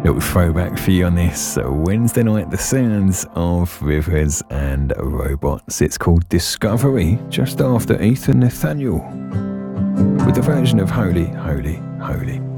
Little throwback for you on this Wednesday night, the sounds of Rivers and Robots. It's called Discovery, just after Ethan Nathaniel with a version of Holy, Holy, Holy.